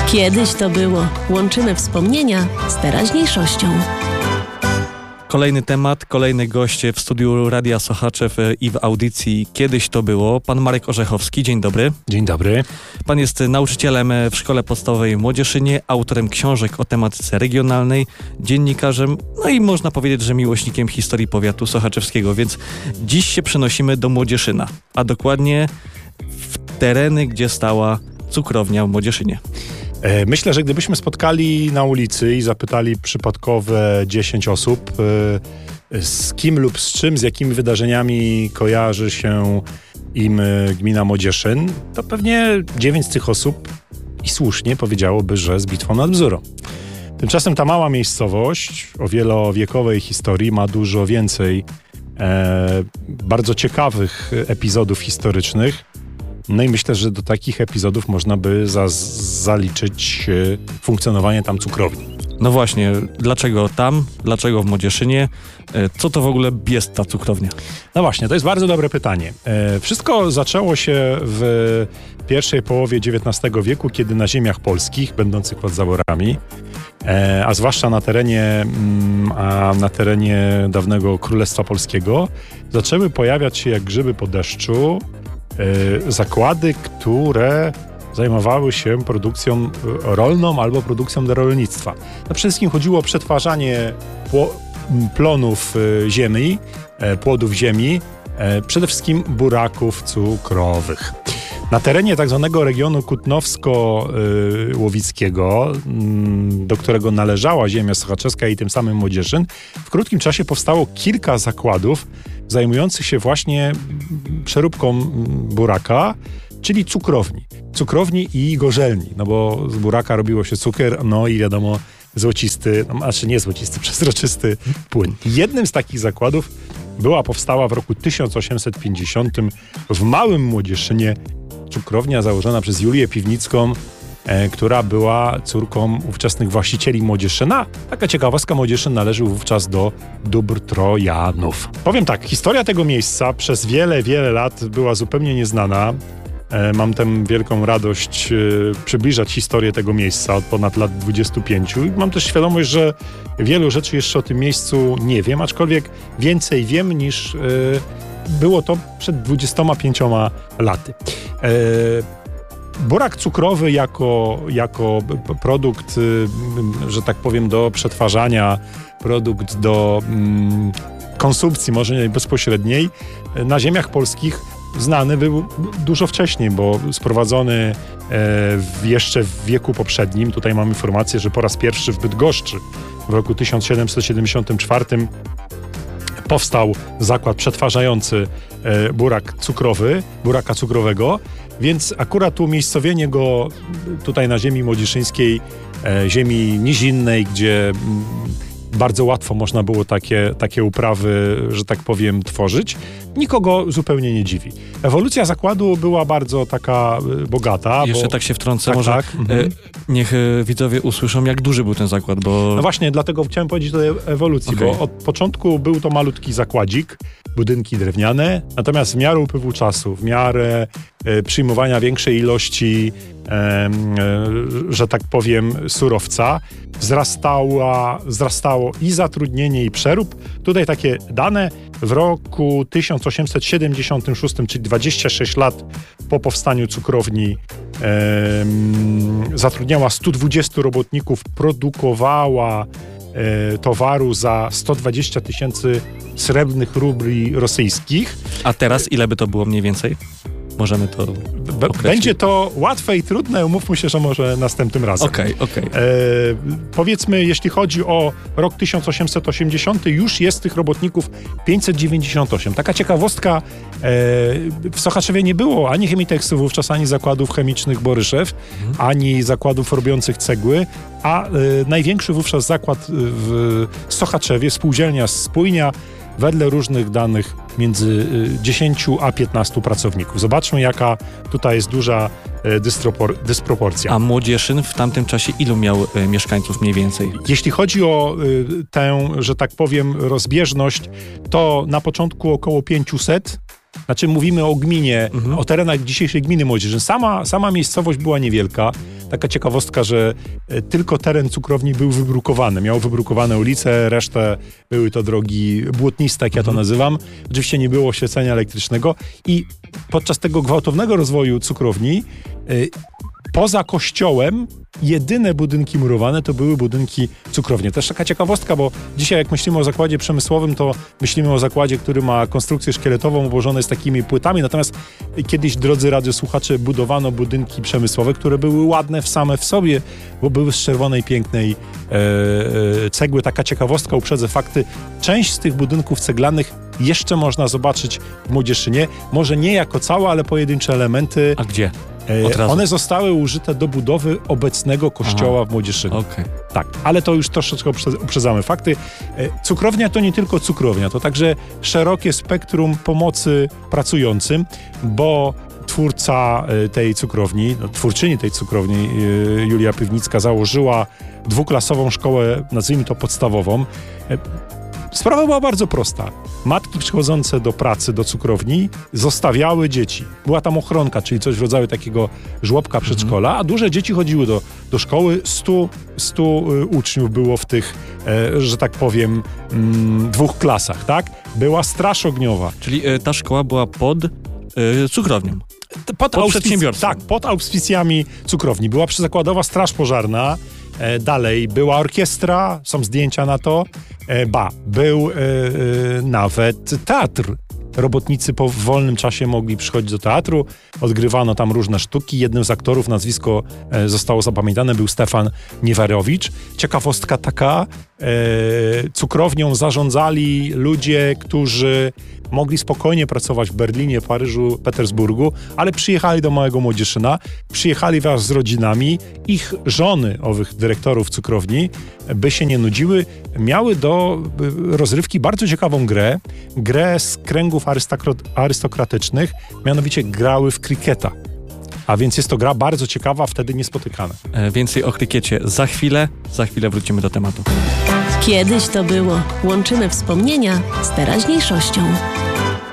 Kiedyś to było. Łączymy wspomnienia z teraźniejszością. Kolejny temat, kolejny gość w studiu Radia Sochaczew i w audycji Kiedyś to było. Pan Marek Orzechowski, dzień dobry. Dzień dobry. Pan jest nauczycielem w Szkole Podstawowej w Młodzieszynie, autorem książek o tematyce regionalnej, dziennikarzem, no i można powiedzieć, że miłośnikiem historii powiatu sochaczewskiego, więc dziś się przenosimy do Młodzieszyna, a dokładnie w tereny, gdzie stała cukrownia w Młodzieszynie. Myślę, że gdybyśmy spotkali na ulicy i zapytali przypadkowe 10 osób, z kim lub z czym, z jakimi wydarzeniami kojarzy się im gmina Młodzieszyn, to pewnie 9 z tych osób i słusznie powiedziałoby, że z bitwą nad Bzurą. Tymczasem ta mała miejscowość o wielowiekowej historii ma dużo więcej bardzo ciekawych epizodów historycznych. No i myślę, że do takich epizodów można by zaliczyć funkcjonowanie tam cukrowni. No właśnie, dlaczego tam? Dlaczego w Młodzieszynie? Co to w ogóle jest ta cukrownia? No właśnie, to jest bardzo dobre pytanie. Wszystko zaczęło się w pierwszej połowie XIX wieku, kiedy na ziemiach polskich, będących pod zaborami, a zwłaszcza na terenie dawnego Królestwa Polskiego, zaczęły pojawiać się jak grzyby po deszczu zakłady, które zajmowały się produkcją rolną albo produkcją do rolnictwa. No przede wszystkim chodziło o przetwarzanie plonów ziemi, płodów ziemi, przede wszystkim buraków cukrowych. Na terenie tak zwanego regionu kutnowsko-łowickiego, do którego należała ziemia sochaczewska i tym samym Młodzieszyn, w krótkim czasie powstało kilka zakładów zajmujących się właśnie przeróbką buraka, czyli cukrowni i gorzelni, no bo z buraka robiło się cukier, no i wiadomo złocisty, nie złocisty, przezroczysty płyn. Jednym z takich zakładów powstała w roku 1850 w Małym Młodzieszynie cukrownia założona przez Julię Piwnicką, która była córką ówczesnych właścicieli Młodzieszyna. Taka ciekawostka, Młodzieszyn należył wówczas do dóbr Trojanów. Powiem tak, historia tego miejsca przez wiele, wiele lat była zupełnie nieznana. Mam tę wielką radość przybliżać historię tego miejsca od ponad lat 25. Mam też świadomość, że wielu rzeczy jeszcze o tym miejscu nie wiem, aczkolwiek więcej wiem niż było to przed 25 laty. Burak cukrowy jako produkt, że tak powiem, do przetwarzania, produkt do konsumpcji, może nie bezpośredniej, na ziemiach polskich znany był dużo wcześniej, bo sprowadzony jeszcze w wieku poprzednim, tutaj mam informację, że po raz pierwszy w Bydgoszczy w roku 1774 powstał zakład przetwarzający buraka cukrowego, więc akurat umiejscowienie go tutaj na ziemi młodziszyńskiej, ziemi nizinnej, gdzie bardzo łatwo można było takie uprawy, że tak powiem, tworzyć, nikogo zupełnie nie dziwi. Ewolucja zakładu była bardzo taka bogata. Jeszcze tak się wtrącę, może niech widzowie usłyszą, jak duży był ten zakład, bo... No właśnie, dlatego chciałem powiedzieć o tej ewolucji, bo od początku był to malutki zakładzik, budynki drewniane, natomiast w miarę upływu czasu, w miarę przyjmowania większej ilości, że tak powiem, surowca, wzrastało i zatrudnienie, i przerób. Tutaj takie dane: w roku 1876, czyli 26 lat po powstaniu cukrowni, zatrudniała 120 robotników, produkowała towaru za 120 000 srebrnych rubli rosyjskich. A teraz ile by to było mniej więcej? Możemy to określić. Będzie to łatwe i trudne, umówmy się, że może następnym razem. Okej. Powiedzmy, jeśli chodzi o rok 1880, już jest tych robotników 598. Taka ciekawostka, w Sochaczewie nie było ani Chemiteksu wówczas, ani zakładów chemicznych Boryszew, ani zakładów robiących cegły, a największy wówczas zakład w Sochaczewie, spółdzielnia Spójnia, wedle różnych danych między 10 a 15 pracowników. Zobaczmy, jaka tutaj jest duża dysproporcja. A Młodzieszyn w tamtym czasie ilu miał mieszkańców mniej więcej? Jeśli chodzi o tę, że tak powiem, rozbieżność, to na początku około 500, Znaczy mówimy o gminie, o terenach dzisiejszej gminy Młodzieżyn. Sama miejscowość była niewielka. Taka ciekawostka, że tylko teren cukrowni był wybrukowany. Miał wybrukowane ulice, resztę były to drogi błotniste, jak ja to nazywam. Oczywiście nie było oświetlenia elektrycznego i podczas tego gwałtownego rozwoju cukrowni poza kościołem jedyne budynki murowane to były budynki cukrownie. Też taka ciekawostka, bo dzisiaj jak myślimy o zakładzie przemysłowym, to myślimy o zakładzie, który ma konstrukcję szkieletową, obłożone z takimi płytami. Natomiast kiedyś, drodzy radiosłuchacze, budowano budynki przemysłowe, które były ładne same w sobie, bo były z czerwonej, pięknej cegły. Taka ciekawostka, uprzedzę fakty. Część z tych budynków ceglanych jeszcze można zobaczyć w Młodzieszynie. Może nie jako cała, ale pojedyncze elementy. A gdzie? One zostały użyte do budowy obecnego kościoła w Młodzieszynie. Okay. Tak, ale to już troszeczkę uprzedzamy fakty. Cukrownia to nie tylko cukrownia, to także szerokie spektrum pomocy pracującym, bo twórca tej cukrowni, twórczyni tej cukrowni, Julia Piwnicka, założyła dwuklasową szkołę, nazwijmy to podstawową. Sprawa była bardzo prosta. Matki przychodzące do pracy, do cukrowni, zostawiały dzieci. Była tam ochronka, czyli coś w rodzaju takiego żłobka przedszkola, a duże dzieci chodziły do szkoły. 100 uczniów było w tych, że tak powiem, 2 klasach, tak? Była straż ogniowa. Czyli ta szkoła była pod cukrownią. Pod przedsiębiorstwem. Tak, pod auspicjami cukrowni. Była przyzakładowa straż pożarna. Dalej była orkiestra, są zdjęcia na to. Był nawet teatr. Robotnicy po wolnym czasie mogli przychodzić do teatru, odgrywano tam różne sztuki. Jednym z aktorów, nazwisko zostało zapamiętane, był Stefan Niewarowicz. Ciekawostka taka, cukrownią zarządzali ludzie, którzy mogli spokojnie pracować w Berlinie, Paryżu, Petersburgu, ale przyjechali do małego Młodzieszyna, przyjechali wraz z rodzinami. Ich żony, owych dyrektorów cukrowni, by się nie nudziły, miały do rozrywki bardzo ciekawą grę z kręgów arystokratycznych, mianowicie grały w kryketa. A więc jest to gra bardzo ciekawa, wtedy niespotykana. Więcej o krykecie za chwilę wrócimy do tematu. Kiedyś to było. Łączymy wspomnienia z teraźniejszością.